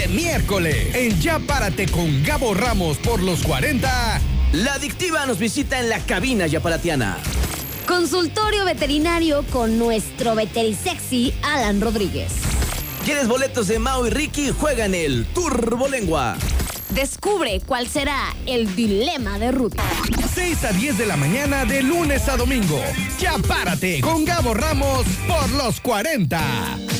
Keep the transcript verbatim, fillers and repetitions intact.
este miércoles en Ya Párate con Gabo Ramos por los cuarenta. La adictiva nos visita en la cabina yaparatiana. Consultorio veterinario con nuestro veterisexy Alan Rodríguez. ¿Quieres boletos de Mau y Ricky? Juega en el Turbolengua. Descubre cuál será el dilema de Ruth. seis a diez de la mañana de lunes a domingo. Ya Párate con Gabo Ramos por los cuarenta.